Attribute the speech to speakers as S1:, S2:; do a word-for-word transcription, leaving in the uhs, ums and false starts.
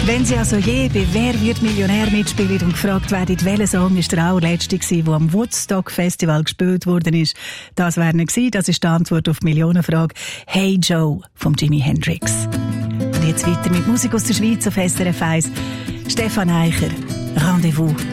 S1: Wenn Sie also je bei «Wer wird Millionär» mitspielen und gefragt werden, welcher Song ist der allerletzte gewesen, der am Woodstock Festival gespielt worden ist, das wäre nicht gewesen. Das ist die Antwort auf die Millionenfrage «Hey Joe» von Jimi Hendrix. Und jetzt weiter mit Musik aus der Schweiz auf S R F eins. Stefan Eicher, Rendezvous.